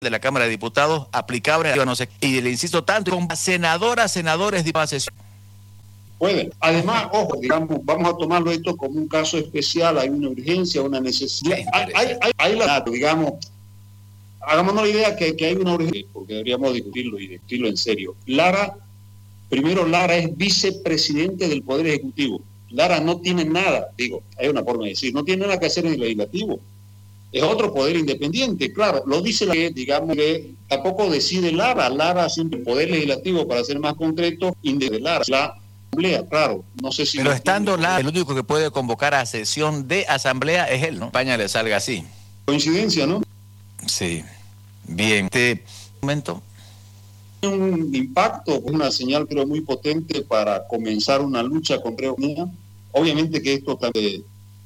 de la Cámara de Diputados aplicable, no sé, y le insisto tanto, con senadores de la sesión. Pueden. Además, ojo, digamos, vamos a tomarlo esto como un caso especial, hay una urgencia, una necesidad. Hay digamos, hagámonos la idea que hay una urgencia, porque deberíamos discutirlo y discutirlo en serio. Lara es vicepresidente del Poder Ejecutivo. Lara no tiene nada, hay una forma de decir, no tiene nada que hacer en el legislativo. Es otro poder independiente, claro, lo dice la que, digamos, que tampoco decide Lara siempre el poder legislativo, para ser más concreto, de Lara, la asamblea, claro, no sé si... Pero estando Lara, el único que puede convocar a sesión de asamblea es él, ¿no? España le salga así. Coincidencia, ¿no? Sí, bien. Este momento... Un impacto, una señal creo muy potente para comenzar una lucha contra la economía. Obviamente que esto también...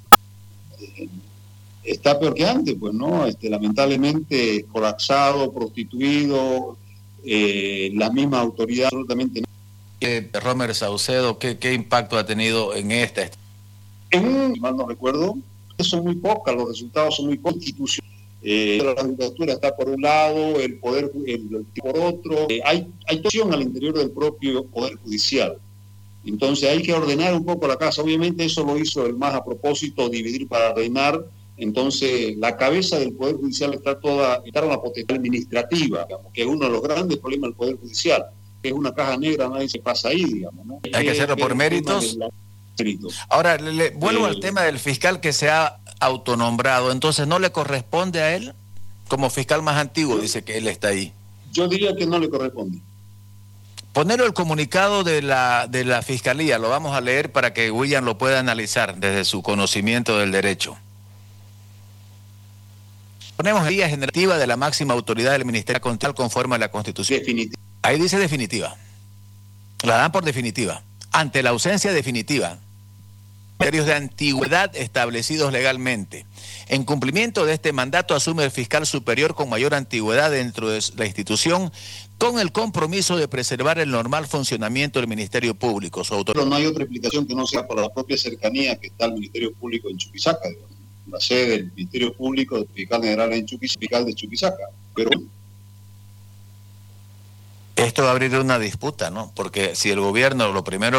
está peor que antes, pues, ¿no? Lamentablemente colapsado, prostituido, la misma autoridad absolutamente... Romer Saucedo, ¿qué impacto ha tenido en esta? Si mal no recuerdo, son muy pocas, los resultados son muy pocos. La judicatura está por un lado, el poder por otro. Hay tensión al interior del propio Poder Judicial. Entonces hay que ordenar un poco la casa. Obviamente eso lo hizo el MAS a propósito, dividir para reinar. Entonces la cabeza del Poder Judicial está en la potestad administrativa, digamos, que es uno de los grandes problemas del Poder Judicial, que es una caja negra, nadie se pasa ahí, digamos, ¿no? Hay que hacerlo por méritos. Ahora, vuelvo al tema del fiscal que se ha autonombrado. Entonces, ¿no le corresponde a él? Como fiscal más antiguo, dice que él está ahí. Yo diría que no le corresponde. Ponerlo el comunicado de la Fiscalía, lo vamos a leer para que William lo pueda analizar desde su conocimiento del derecho. Ponemos vía generativa de la máxima autoridad del Ministerio conforme a la Constitución. Definitiva. Ahí dice definitiva. La dan por definitiva. Ante la ausencia definitiva, criterios de antigüedad establecidos legalmente. En cumplimiento de este mandato asume el fiscal superior con mayor antigüedad dentro de la institución, con el compromiso de preservar el normal funcionamiento del Ministerio Público. Pero no hay otra explicación que no sea por la propia cercanía que está el Ministerio Público en Chuquisaca, digamos. La sede del Ministerio Público, del fiscal general en Chuquisaca, fiscal de Chuquisaca. Pero esto va a abrir una disputa, ¿no? Porque si el gobierno lo primero